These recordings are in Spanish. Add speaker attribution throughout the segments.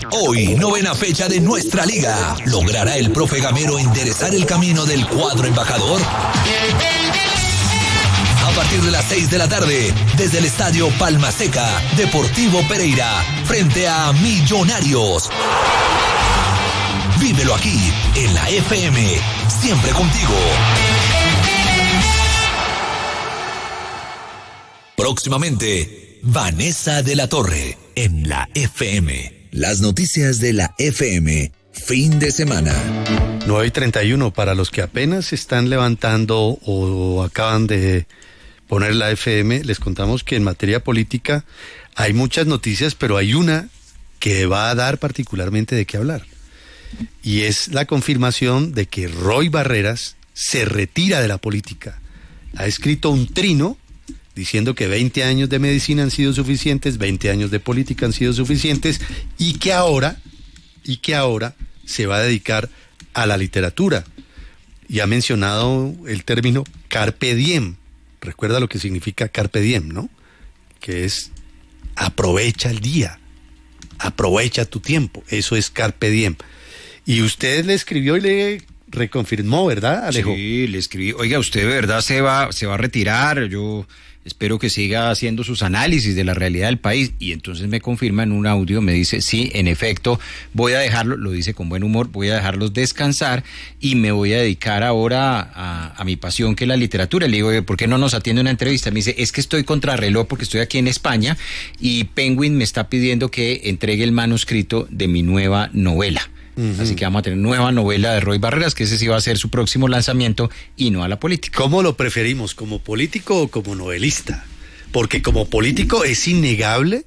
Speaker 1: Hoy, novena fecha de nuestra liga. ¿Logrará el profe Gamero enderezar el camino del cuadro embajador? A partir de las 6 de la tarde, desde el estadio Palma Seca, Deportivo Pereira, frente a Millonarios. Vívelo aquí, en la FM, siempre contigo. Próximamente, Vanessa de la Torre, en la FM. Las noticias de la FM, fin de semana.
Speaker 2: 9:31, para los que apenas se están levantando o acaban de poner la FM, les contamos que en materia política hay muchas noticias, pero hay una que va a dar particularmente de qué hablar. Y es la confirmación de que Roy Barreras se retira de la política. Ha escrito un trino diciendo que 20 años de medicina han sido suficientes, 20 años de política han sido suficientes, y que ahora se va a dedicar a la literatura. Y ha mencionado el término carpe diem. Recuerda lo que significa carpe diem, ¿no? Que es aprovecha el día, aprovecha tu tiempo. Eso es carpe diem. Y usted le escribió y le reconfirmó, ¿verdad, Alejo?
Speaker 3: Sí, le escribí. Oiga, usted de verdad se va a retirar. Yo espero que siga haciendo sus análisis de la realidad del país. Y entonces me confirma en un audio, me dice, sí, en efecto, voy a dejarlo, lo dice con buen humor, voy a dejarlos descansar y me voy a dedicar ahora a mi pasión, que es la literatura. Le digo, ¿por qué no nos atiende una entrevista? Me dice, es que estoy contrarreloj porque estoy aquí en España y Penguin me está pidiendo que entregue el manuscrito de mi nueva novela. Así que vamos a tener nueva novela de Roy Barreras, que ese sí va a ser su próximo lanzamiento y no a la política.
Speaker 2: ¿Cómo lo preferimos, como político o como novelista? Porque como político es innegable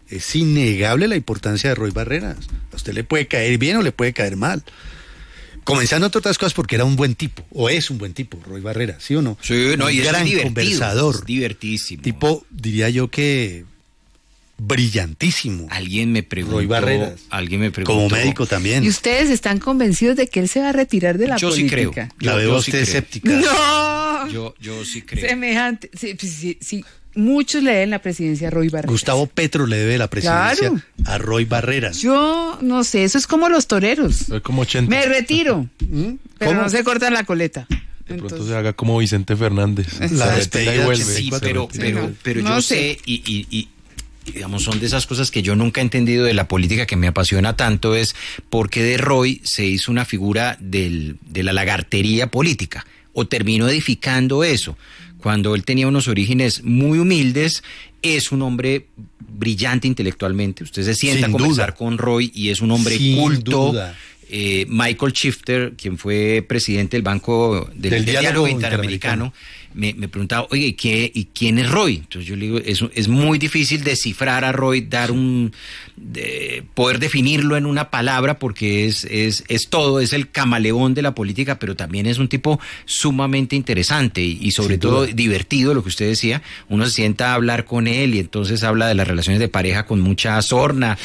Speaker 2: la importancia de Roy Barreras. A usted le puede caer bien o le puede caer mal. Comenzando entre otras cosas porque era un buen tipo, o es un buen tipo, Roy Barreras, ¿sí o no?
Speaker 3: Sí, no, y es
Speaker 2: gran conversador.
Speaker 3: Es divertísimo.
Speaker 2: Tipo, diría yo que brillantísimo.
Speaker 3: Alguien me preguntó.
Speaker 2: Roy Barreras. Como médico también.
Speaker 4: ¿Y ustedes están convencidos de que él se va a retirar de la política?
Speaker 3: Yo sí creo.
Speaker 2: La veo a usted escéptica.
Speaker 4: ¡No!
Speaker 3: Yo sí creo.
Speaker 4: Semejante. Sí. Muchos le deben la presidencia a Roy Barreras.
Speaker 2: Gustavo Petro le debe la presidencia a Roy Barreras.
Speaker 4: Yo no sé, eso es como los toreros.
Speaker 5: Es como 80.
Speaker 4: Me retiro, pero
Speaker 2: ¿Cómo?
Speaker 4: No se cortan la coleta.
Speaker 5: De pronto se haga como Vicente Fernández.
Speaker 2: La despedida
Speaker 5: y vuelve.
Speaker 3: Sí, pero
Speaker 4: no
Speaker 3: yo
Speaker 4: sé.
Speaker 3: sé y digamos, son de esas cosas que yo nunca he entendido de la política, que me apasiona tanto, es por qué de Roy se hizo una figura de la lagartería política, o terminó edificando eso, cuando él tenía unos orígenes muy humildes. Es un hombre brillante intelectualmente. Usted se sienta a conversar con Roy y es un hombre culto. Michael Shifter, quien fue presidente del Banco del Diálogo Interamericano, me preguntaba, oye, ¿y quién es Roy? Entonces yo le digo, es muy difícil descifrar a Roy, poder definirlo en una palabra, porque es todo, es el camaleón de la política, pero también es un tipo sumamente interesante y sobre todo divertido, lo que usted decía. Uno se sienta a hablar con él y entonces habla de las relaciones de pareja con mucha sorna,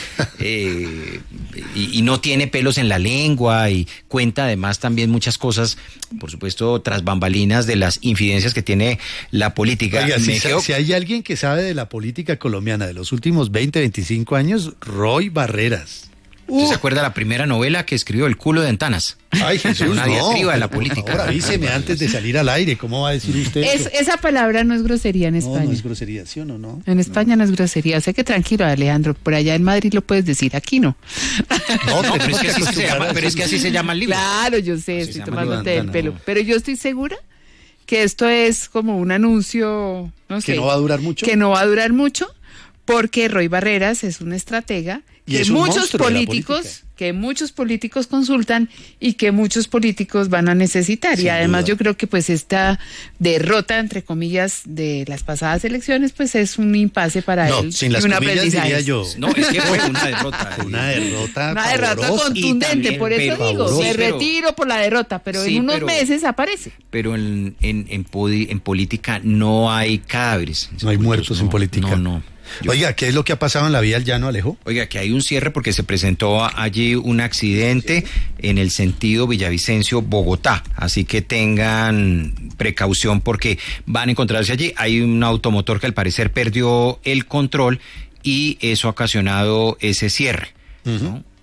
Speaker 3: y no tiene pelos en la lengua, y cuenta además también muchas cosas, por supuesto, tras bambalinas, de las infidencias que tiene la política.
Speaker 2: Oiga, si hay alguien que sabe de la política colombiana de los últimos 20, 25 años, Roy Barreras.
Speaker 3: ¿Usted se acuerda la primera novela que escribió, El culo de Antanas?
Speaker 2: Ay, Jesús,
Speaker 3: una diatriba de la política.
Speaker 2: Ahora avíseme antes de salir al aire, ¿cómo va a decir usted eso?
Speaker 4: Esa palabra no es grosería en España.
Speaker 2: No es grosería, ¿sí o no? No.
Speaker 4: En España no es grosería. O sea que tranquilo, Alejandro, por allá en Madrid lo puedes decir, aquí no.
Speaker 3: No, pero es que así se llama el libro.
Speaker 4: Claro, yo sé, estoy tomándote el pelo. Pero yo estoy segura que esto es como un anuncio, no sé.
Speaker 2: ¿Que no va a durar mucho?
Speaker 4: Que no va a durar mucho, porque Roy Barreras es un estratega que muchos políticos consultan y que muchos políticos van a necesitar.
Speaker 2: Sin
Speaker 4: y además
Speaker 2: duda.
Speaker 4: yo creo que pues esta derrota, entre comillas, de las pasadas elecciones, pues es un impasse para él.
Speaker 2: Sin las
Speaker 4: y un
Speaker 2: comillas
Speaker 4: aprendizaje.
Speaker 2: diría yo.
Speaker 3: No, es que fue una derrota.
Speaker 2: Una derrota
Speaker 4: Una derrota
Speaker 2: pavorosa.
Speaker 4: contundente,
Speaker 3: también,
Speaker 4: por eso
Speaker 3: pero
Speaker 4: digo,
Speaker 3: pavorosa.
Speaker 4: me retiro por la derrota, pero
Speaker 3: Sí,
Speaker 4: en unos
Speaker 3: pero-
Speaker 4: meses aparece.
Speaker 3: Pero en política no hay cadáveres.
Speaker 2: No hay muertos en política.
Speaker 3: No.
Speaker 2: Oiga, ¿qué es lo que ha pasado en la vía del llano, Alejo?
Speaker 3: Oiga, que hay un cierre porque se presentó allí un accidente en el sentido Villavicencio-Bogotá, así que tengan precaución porque van a encontrarse allí. Hay un automotor que al parecer perdió el control y eso ha ocasionado ese cierre, ¿no?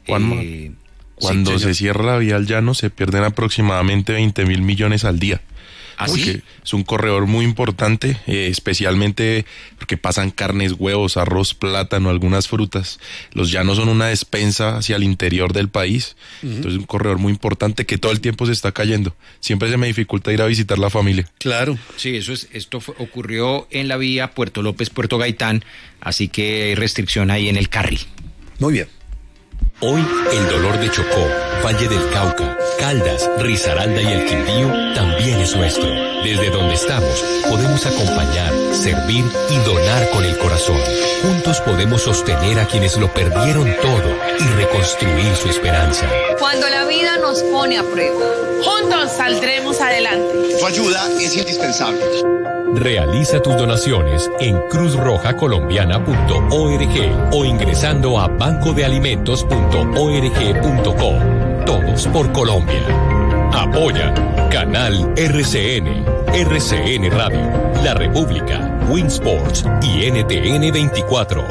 Speaker 5: Juanma, cuando se cierra la vía al llano se pierden aproximadamente 20.000 millones al día.
Speaker 3: ¿Así?
Speaker 5: Es un corredor muy importante, especialmente porque pasan carnes, huevos, arroz, plátano, algunas frutas. Los llanos son una despensa hacia el interior del país. Entonces es un corredor muy importante que todo el tiempo se está cayendo. Siempre se me dificulta ir a visitar la familia.
Speaker 2: Claro.
Speaker 3: Sí, ocurrió en la vía Puerto López, Puerto Gaitán, así que hay restricción ahí en el carril.
Speaker 2: Muy bien.
Speaker 1: Hoy el dolor de Chocó, Valle del Cauca, Caldas, Risaralda y el Quindío también es nuestro. Desde donde estamos podemos acompañar, servir y donar con el corazón. Juntos podemos sostener a quienes lo perdieron todo y reconstruir su esperanza.
Speaker 6: Cuando la vida nos pone a prueba, juntos saldremos adelante.
Speaker 7: Tu ayuda es indispensable.
Speaker 1: Realiza tus donaciones en cruzrojacolombiana.org o ingresando a bancodealimentos.org.co. Todos por Colombia. Apoya Canal RCN, RCN Radio, La República, Winsports y NTN 24.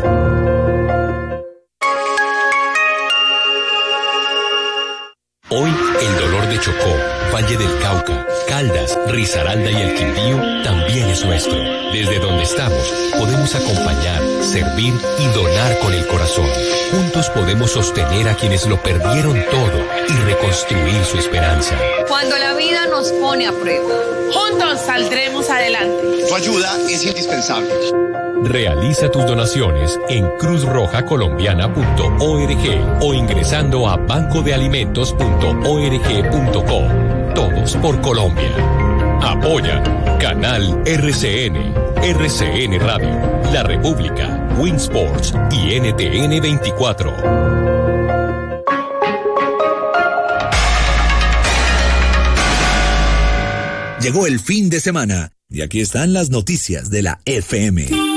Speaker 1: Hoy el dolor de Chocó, Valle del Cauca, Caldas, Risaralda y el Quindío también es nuestro. Desde donde estamos podemos acompañar, servir y donar con el corazón. Juntos podemos sostener a quienes lo perdieron todo y reconstruir su esperanza.
Speaker 6: Cuando la vida nos pone a prueba, juntos saldremos adelante.
Speaker 7: Tu ayuda es indispensable.
Speaker 1: Realiza tus donaciones en cruzrojacolombiana.org o ingresando a bancodealimentos.org.co. Todos por Colombia. Apoya Canal RCN, RCN Radio, La República, Winsports y NTN 24. Llegó el fin de semana y aquí están las noticias de la FM.